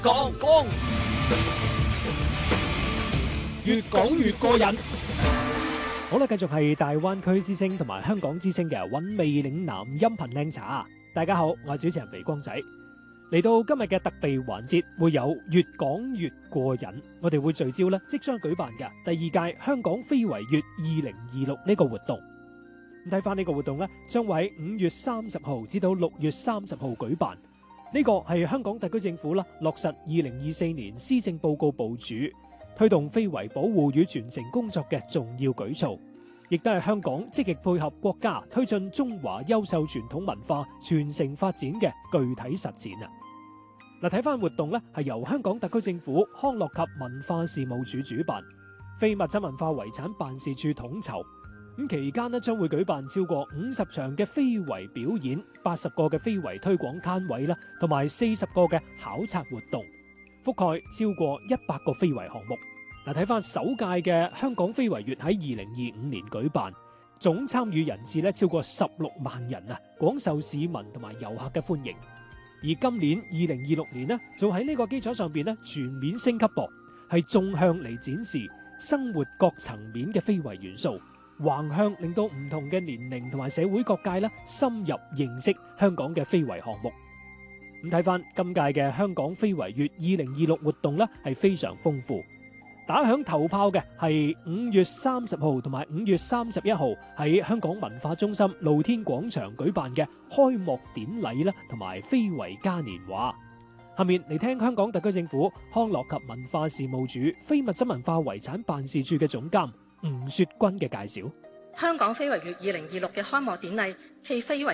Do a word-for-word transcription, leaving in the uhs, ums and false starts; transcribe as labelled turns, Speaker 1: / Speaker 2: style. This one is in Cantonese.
Speaker 1: 講講，越講越過癮。好啦，繼續係大灣區之聲同埋香港之聲嘅韻味嶺南音頻靚茶。大家好，我係主持人肥光仔。嚟到今日嘅特備環節，會有越講越過癮。我哋會聚焦咧即將舉辦嘅第二屆香港非遺月二零二六呢個活動。咁睇翻呢個活動咧，將會喺五月三十號至到六月三十號舉辦。呢個係香港特區政府啦落實二零二四年施政報告部署，推動非遺保護與傳承工作嘅重要舉措，亦都係香港積極配合國家推進中華優秀傳統文化傳承發展嘅具體實踐啊！嗱，睇翻活動咧，係由香港特區政府康樂及文化事務署主辦，非物質文化遺產辦事處統籌。咁期間咧，將會舉辦超過五十場嘅非遺表演，八十個嘅非遺推廣攤位啦，同埋四十個嘅考察活動，覆蓋超過一百個非遺項目。嗱，睇翻首屆嘅香港非遺月喺二零二五年舉辦，總參與人次咧超過十六萬人啊，廣受市民同埋遊客嘅歡迎。而今年二零二六年呢，就喺呢個基礎上邊咧全面升級噃，係縱向嚟展示生活各層面嘅非遺元素。橫向令到唔同嘅年齡同埋社會各界咧深入認識香港嘅非遺項目。咁睇翻今屆嘅香港非遺月二零二六活動咧係非常豐富。打響頭炮嘅係五月三十號同埋五月三十一號喺香港文化中心露天廣場舉辦嘅開幕典禮啦，同埋非遺嘉年華。下面嚟聽香港特區政府康樂及文化事務署非物質文化遺產辦事處嘅總監吳雪君嘅介紹。
Speaker 2: 香港非遺月二零二六嘅開幕典禮暨非遺